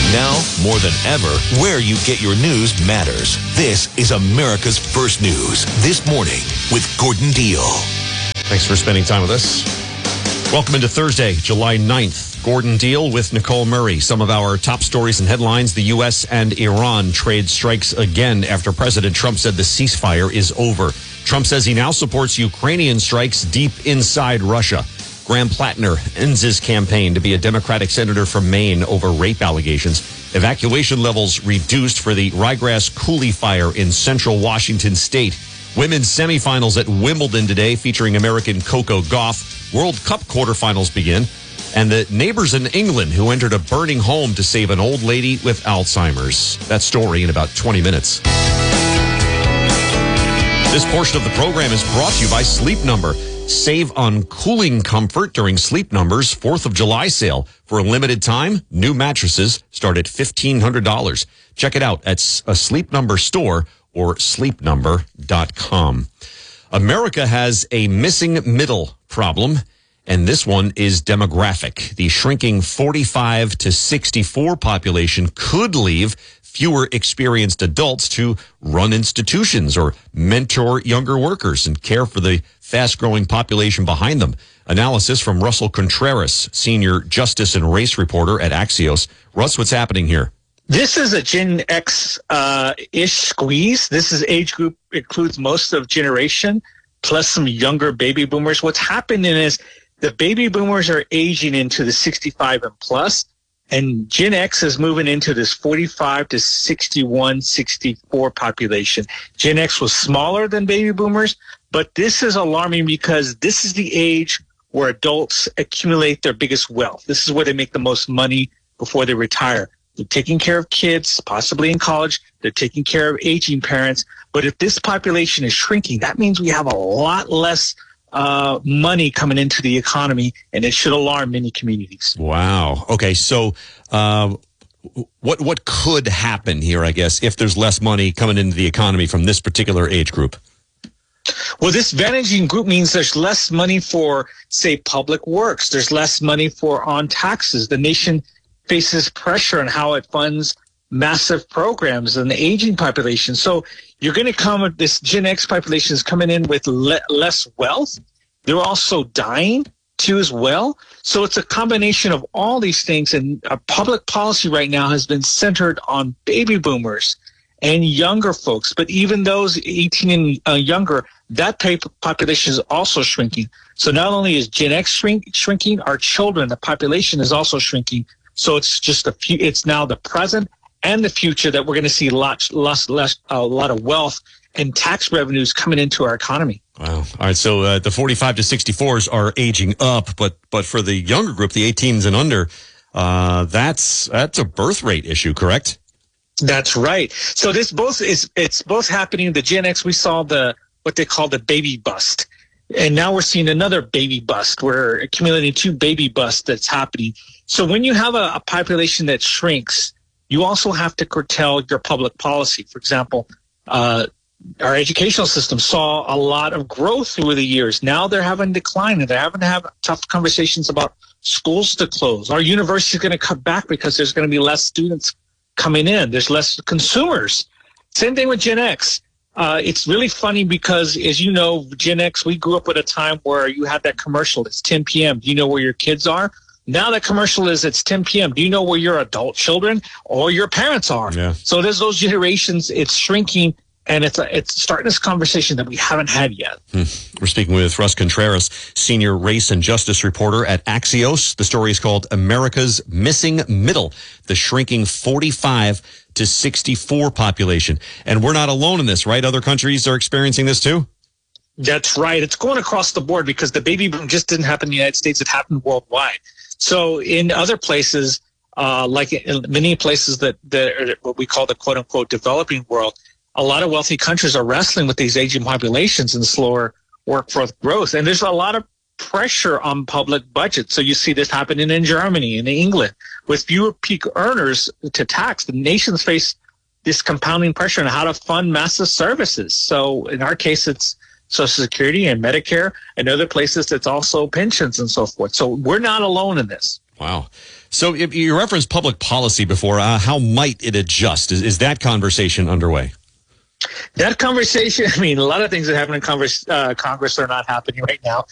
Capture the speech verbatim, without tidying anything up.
Now, more than ever, where you get your news matters. This is America's First News This Morning with Gordon Deal. Thanks for spending time with us. Welcome into Thursday, July ninth. Gordon Deal with Nicole Murray. Some of our top stories and headlines. The U S and Iran trade strikes again after President Trump said the ceasefire is over. Trump says he now supports Ukrainian strikes deep inside Russia. Graham Plattner ends his campaign to be a Democratic senator from Maine over rape allegations. Evacuation levels reduced for the Ryegrass Coulee fire in central Washington state. Women's semifinals at Wimbledon today featuring American Coco Gauff. World Cup quarterfinals begin. And the neighbors in England who entered a burning home to save an old lady with Alzheimer's. That story in about twenty minutes. This portion of the program is brought to you by Sleep Number. Save on cooling comfort during Sleep Number's fourth of July sale. For a limited time, new mattresses start at fifteen hundred dollars. Check it out at a Sleep Number store or sleep number dot com. America has a missing middle problem, and this one is demographic. The shrinking forty-five to sixty-four population could leave fewer experienced adults to run institutions or mentor younger workers and care for the fast-growing population behind them. Analysis from Russell Contreras, senior justice and race reporter at Axios. Russ, what's happening here? This is a Gen X uh, ish squeeze. This is age group, includes most of generation, plus some younger baby boomers. What's happening is the baby boomers are aging into the sixty-five and plus, and Gen X is moving into this forty-five to sixty-one, sixty-four population. Gen X was smaller than baby boomers, but this is alarming because this is the age where adults accumulate their biggest wealth. This is where they make the most money before they retire. They're taking care of kids, possibly in college. They're taking care of aging parents. But if this population is shrinking, that means we have a lot less uh, money coming into the economy, and it should alarm many communities. Wow. Okay, so uh, what what could happen here, I guess, if there's less money coming into the economy from this particular age group? Well, this vanishing group means there's less money for, say, public works. There's less money for on taxes. The nation faces pressure on how it funds massive programs and the aging population. So you're going to come, this Gen X population is coming in with le- less wealth. They're also dying too as well. So it's a combination of all these things. And our public policy right now has been centered on baby boomers and younger folks. But even those eighteen and uh, younger, that population is also shrinking. So not only is Gen X shrink, shrinking, our children, the population is also shrinking. So it's just a few, it's now the present and the future that we're going to see lots, less, less, a lot of wealth and tax revenues coming into our economy. Wow. All right. So uh, the forty-five to sixty-fours are aging up, but but for the younger group, the eighteens and under, uh, that's that's a birth rate issue, correct? That's right. So this both is it's both happening. The Gen X, we saw the what they call the baby bust. And now we're seeing another baby bust. We're accumulating two baby busts that's happening. So when you have a, a population that shrinks, you also have to curtail your public policy. For example, uh, our educational system saw a lot of growth through the years. Now they're having decline, and they're having to have tough conversations about schools to close. Our university is going to cut back because there's going to be less students coming in. There's less consumers. Same thing with Gen X. Uh, it's really funny because, as you know, Gen X, we grew up at a time where you had that commercial. It's ten p.m. Do you know where your kids are? Now that commercial is it's ten p.m. Do you know where your adult children or your parents are? Yeah. So there's those generations. It's shrinking, and it's a, it's starting this conversation that we haven't had yet. Hmm. We're speaking with Russ Contreras, senior race and justice reporter at Axios. The story is called America's Missing Middle, the shrinking forty-five to sixty-four population. And we're not alone in this, right? Other countries are experiencing this too? That's right. It's going across the board because the baby boom just didn't happen in the United States. It happened worldwide. So in other places, uh, like in many places that, that are what we call the quote-unquote developing world, a lot of wealthy countries are wrestling with these aging populations and slower workforce growth. And there's a lot of pressure on public budgets. So you see this happening in Germany and in England. With fewer peak earners to tax, the nations face this compounding pressure on how to fund massive services. So in our case, it's Social Security and Medicare, and other places it's also pensions and so forth. So we're not alone in this. Wow. So if you referenced public policy before. Uh, how might it adjust? Is, is that conversation underway? That conversation, I mean, a lot of things that happen in Congress, uh, Congress are not happening right now.